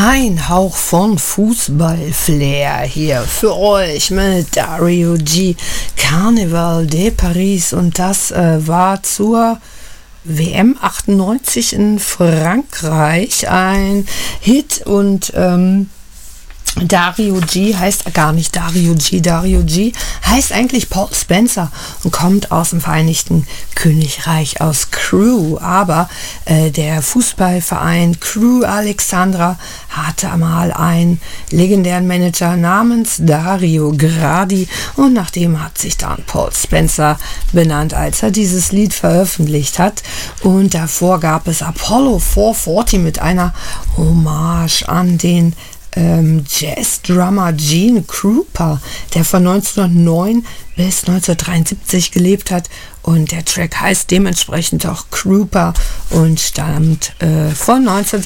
Ein Hauch von Fußball-Flair hier für euch mit Dario G. Carnaval de Paris, und das war zur WM 98 in Frankreich ein Hit, und Dario G heißt gar nicht Dario G. Dario G heißt eigentlich Paul Spencer und kommt aus dem Vereinigten Königreich, aus Crewe. Aber der Fußballverein Crewe Alexandra hatte mal einen legendären Manager namens Dario Gradi, und nach dem hat sich dann Paul Spencer benannt, als er dieses Lied veröffentlicht hat. Und davor gab es Apollo 440 mit einer Hommage an den Jazz-Drummer Gene Krupa, der von 1909 bis 1973 gelebt hat, und der Track heißt dementsprechend auch Krupa und stammt von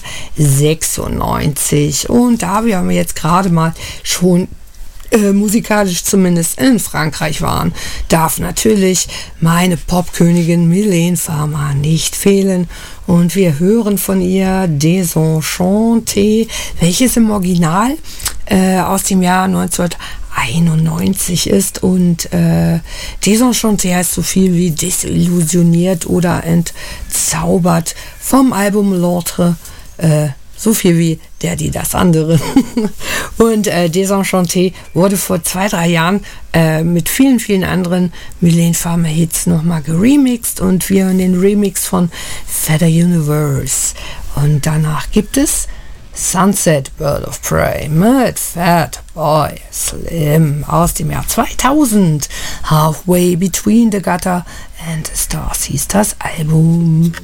1996. Und da wir jetzt gerade mal schon musikalisch zumindest in Frankreich waren, darf natürlich meine Popkönigin Mylène Farmer nicht fehlen, und wir hören von ihr Désenchanté, welches im Original aus dem Jahr 1991 ist, und Désenchanté heißt so viel wie desillusioniert oder entzaubert, vom Album L'Autre, so viel wie der, die, das andere. Und Désenchanté wurde vor 2-3 Jahren mit vielen, vielen anderen Mylène Farmer Hits nochmal geremixed, und wir hören den Remix von Feather Universe. Und danach gibt es Sunset Bird of Prey mit Fatboy Slim aus dem Jahr 2000. Halfway Between the Gutter and the Stars hieß das Album.